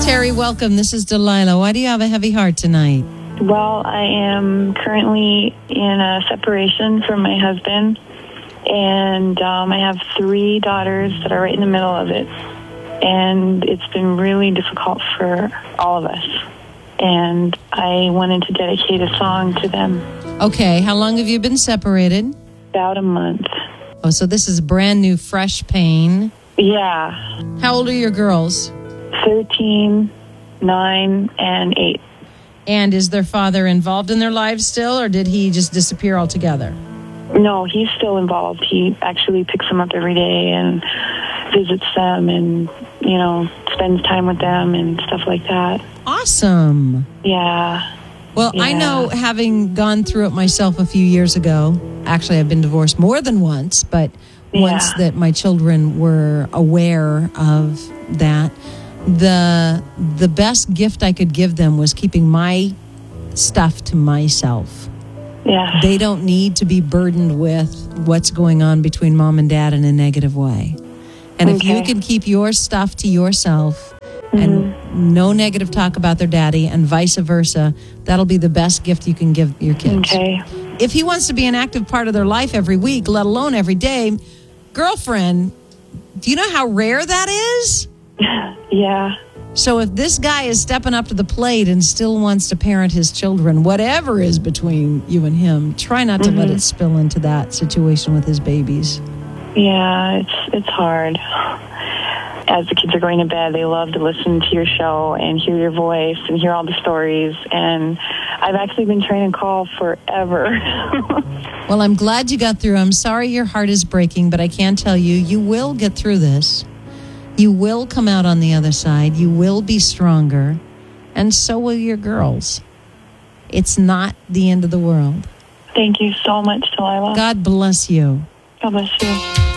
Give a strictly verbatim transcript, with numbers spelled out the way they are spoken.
Terry, welcome. This is Delilah. Why do you have a heavy heart tonight? Well, I am currently in a separation from my husband, and um, I have three daughters that are right in the middle of it. And it's been really difficult for all of us. And I wanted to dedicate a song to them. Okay, how long have you been separated? About a month. Oh, so this is brand new, fresh pain. Yeah. How old are your girls? thirteen, nine, and eight. And is their father involved in their lives still, or did he just disappear altogether? No, he's still involved. He actually picks them up every day and visits them and, you know, spends time with them and stuff like that. Awesome. Yeah. Well, yeah. I know, having gone through it myself a few years ago, actually I've been divorced more than once, but yeah. once that my children were aware of that, the the best gift I could give them was keeping my stuff to myself. Yeah. They don't need to be burdened with what's going on between mom and dad in a negative way. And okay. if you can keep your stuff to yourself mm-hmm. and no negative talk about their daddy and vice versa, that'll be the best gift you can give your kids. Okay. If he wants to be an active part of their life every week, let alone every day, girlfriend, do you know how rare that is? Yeah. So if this guy is stepping up to the plate and still wants to parent his children, whatever is between you and him, try not to mm-hmm. let it spill into that situation with his babies. Yeah, it's it's hard. As the kids are going to bed, they love to listen to your show and hear your voice and hear all the stories. And I've actually been trying to call forever. Well, I'm glad you got through. I'm sorry your heart is breaking, but I can tell you, you will get through this. You will come out on the other side. You will be stronger. And so will your girls. It's not the end of the world. Thank you so much, Delilah. God bless you. God bless you.